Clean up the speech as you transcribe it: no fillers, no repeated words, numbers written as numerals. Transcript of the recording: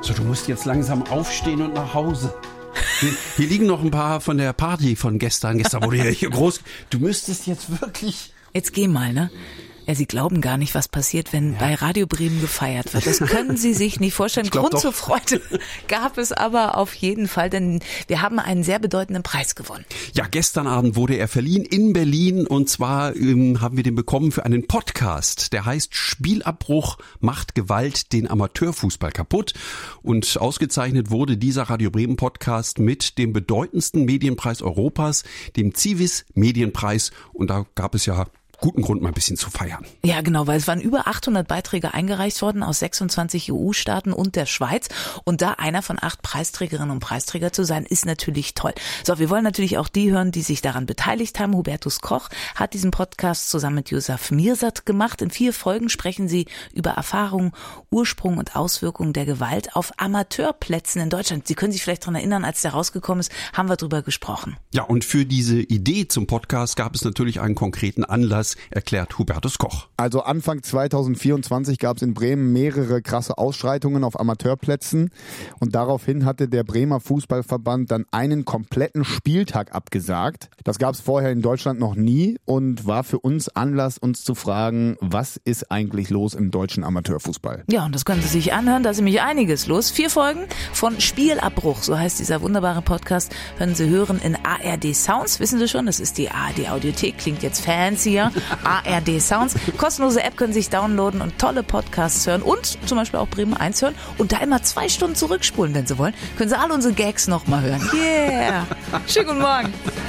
So, du musst jetzt langsam aufstehen und nach Hause. Hier liegen noch ein paar von der Party von gestern. Gestern wurde hier groß. Du müsstest jetzt wirklich... Jetzt geh mal, ne? Ja, Sie glauben gar nicht, was passiert, wenn bei Radio Bremen gefeiert wird. Das können Sie sich nicht vorstellen. Grund zur Freude gab es aber auf jeden Fall, denn wir haben einen sehr bedeutenden Preis gewonnen. Ja, gestern Abend wurde er verliehen in Berlin und zwar haben wir den bekommen für einen Podcast. Der heißt Spielabbruch macht Gewalt den Amateurfußball kaputt und ausgezeichnet wurde dieser Radio Bremen Podcast mit dem bedeutendsten Medienpreis Europas, dem Civis Medienpreis und da gab es ja guten Grund, mal ein bisschen zu feiern. Ja, genau, weil es waren über 800 Beiträge eingereicht worden aus 26 EU-Staaten und der Schweiz. Und da einer von 8 Preisträgerinnen und Preisträger zu sein, ist natürlich toll. So, wir wollen natürlich auch die hören, die sich daran beteiligt haben. Hubertus Koch hat diesen Podcast zusammen mit Yusuf Mirsad gemacht. In 4 Folgen sprechen sie über Erfahrungen, Ursprung und Auswirkungen der Gewalt auf Amateurplätzen in Deutschland. Sie können sich vielleicht daran erinnern, als der rausgekommen ist, haben wir drüber gesprochen. Ja, und für diese Idee zum Podcast gab es natürlich einen konkreten Anlass, erklärt Hubertus Koch. Also Anfang 2024 gab es in Bremen mehrere krasse Ausschreitungen auf Amateurplätzen und daraufhin hatte der Bremer Fußballverband dann einen kompletten Spieltag abgesagt. Das gab es vorher in Deutschland noch nie und war für uns Anlass, uns zu fragen, was ist eigentlich los im deutschen Amateurfußball? Ja, und das können Sie sich anhören, da ist nämlich einiges los. 4 Folgen von Spielabbruch, so heißt dieser wunderbare Podcast, können Sie hören in ARD Sounds, wissen Sie schon, das ist die ARD Audiothek, klingt jetzt fancier. ARD Sounds. Kostenlose App können Sie sich downloaden und tolle Podcasts hören und zum Beispiel auch Bremen 1 hören und da immer 2 Stunden zurückspulen, wenn Sie wollen. Können Sie all unsere Gags nochmal hören. Yeah! Schönen guten Morgen.